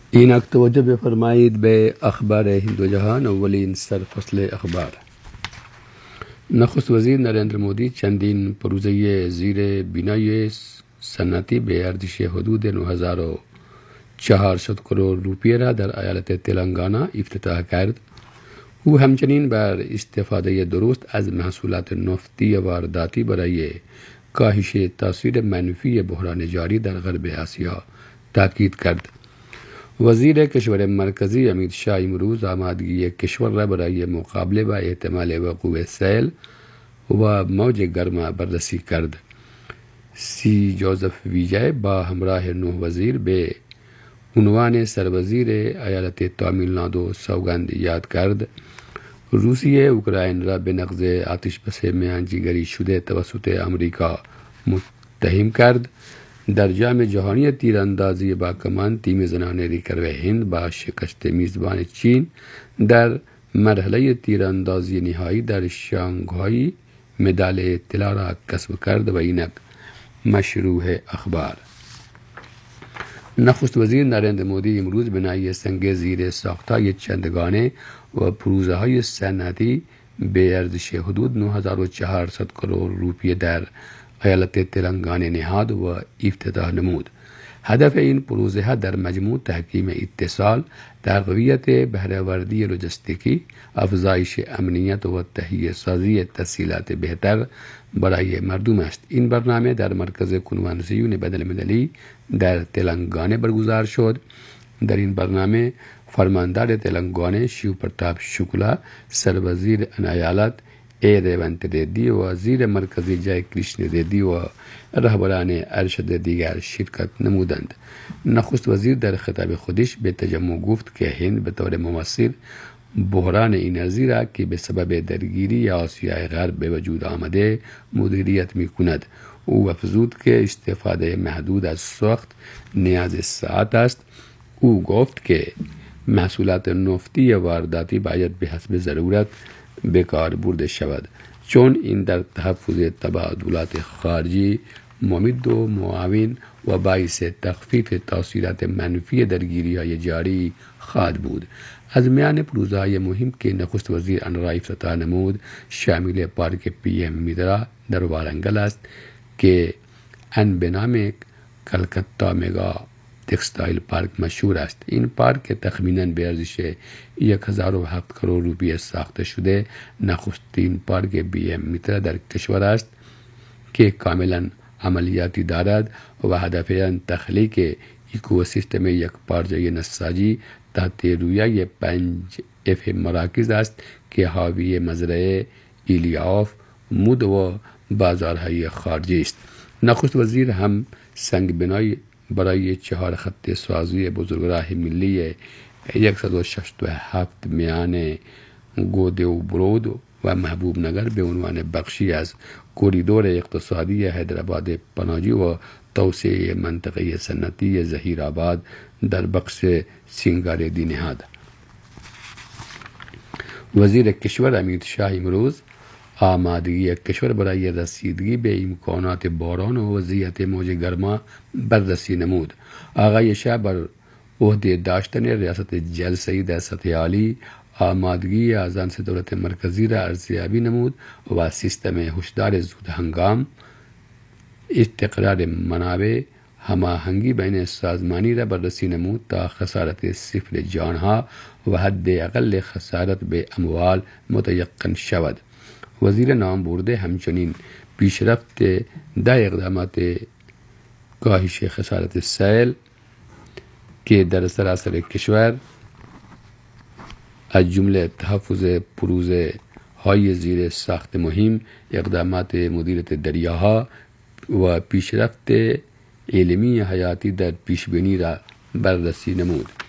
اینک توجه بفرمایید به اخبار هند و جهان. اولین سرفصل اخبار. نخست وزیر نریندر مودی چندین پروژه زیر بنای صنعتی به ارزش حدود 9400 کرور روپیه را در ایالت تلنگانه افتتاح کرد. او همچنین بر استفاده درست از محصولات نفتی وارداتی برای کاهش تاثیر منفی بحران جاری در غرب آسیا تاکید کرد. وزیر کشور مرکزی امیت شاه امروز آمادگی کشور را برای مقابله با احتمال وقوع سیل و موج گرما بررسی کرد. سی جوزف ویجای با همراه 9 وزیر به عنوان سروزیر ایالت تامل نادو سوگند یاد کرد. روسیه اوکراین را به نقض آتش بس میانجیگری شده توسط آمریکا متهم کرد. در جام جهانی تیراندازی با کمان تیم زنان ریکرو هند با شکست میزبان چین در مرحله تیراندازی نهایی در شانگهای مدال طلا را کسب کرد. و اینک مشروع اخبار. نخست وزیر نریندر مودی امروز بنای سنگ زیر ساخت‌های چندگانه و پروژه های صنعتی به ارزش حدود 9400 کرور روپیه در ایالت تلنگانه نهاد و افتتاح نمود. هدف این پروژه ها در مجموع تحکیم اتصال، تقویت بهره‌وردی لوجستیکی، افزایش امنیت و تهیه سازی تسهیلات بهتر برای مردم است. این برنامه در مرکز کنوانسیون بین‌المللی در تلنگانه برگزار شد. در این برنامه فرماندار تلنگانه شیو پرتاپ شکلا، سروزیر آن ایالت ریونت ردی و وزیر مرکزی جای کریشن ردی و رهبران ارشد دیگر شرکت نمودند. نخست وزیر در خطاب خودش به تجمع گفت که هند به طور مؤثر بحران انرژی را که به سبب درگیری آسیای غرب به وجود آمده مدیریت می کند. او افزود که استفاده محدود از سوخت نیاز ساعت است. او گفت که محصولات نفتی وارداتی باید به حسب ضرورت به کار برده شود، چون این در تحفظ تبادلات خارجی ممد و معاون و باعث تخفیف تاثیرات منفی درگیری‌های جاری خواهد بود. از میان پروژه‌های مهم که نخست وزیر آن را افتتاح نمود شامل پارک پی ام میترا در وارنگل است که آن به نام کلکتا مگا تکستایل پارک مشهور است. این پارک تخمیناً به ارزش 1007 کرور روپیه ساخته شده نخستین پارک بی ام میترا در کشور است که کاملا عملیاتی دارد و هدف آن تخلیق اکوسیستم یک پارچه نساجی تحت رویه 5 اف مراکز است که حاوی مزرعه، ایلیاف، مود و بازارهای خارجی است. نخست وزیر هم سنگ بنای برای 4 خط سازی بزرگراه ملی 167 میان گوده و برود و محبوب نگر به عنوان بخشی از کوریدور اقتصادی حیدرآباد پناجی و توسعه منطقه صنعتی ظهیرآباد در بخش سینگاریدی نهاد. وزیر کشور امیت شاه امروز آمادگی کشور برای رسیدگی به امکانات باران و وضعیت موج گرما بررسی نمود. آقای شاه بر عهده داشتن ریاست جلسه‌ای در سطح عالی آمادگی آژانس دولت مرکزی را ارزیابی نمود و سیستم هشدار زود هنگام، استقرار منابع، هماهنگی بین سازمانی را بررسی نمود تا خسارت صفر جانها و حد اقل خسارت به اموال متیقن شود. وزیر نامبرده همچنین پیشرفت در اقدامات کاهش خسارت سیل که در سراسر کشور از جمله تحفظ پروژه های زیر ساخت مهم، اقدامات مدیریت دریاها و پیشرفت علمی حیاتی در پیشبینی را بررسی نمود.